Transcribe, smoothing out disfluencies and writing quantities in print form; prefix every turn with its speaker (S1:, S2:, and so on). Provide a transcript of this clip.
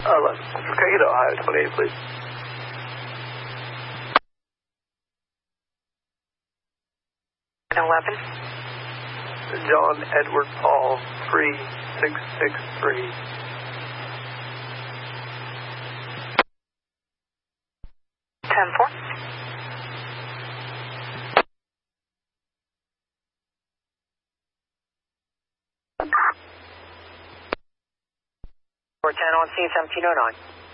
S1: Cricket, Ohio 28, please.
S2: And 11.
S1: John Edward Paul 3663.
S2: Or 10 on C 1709.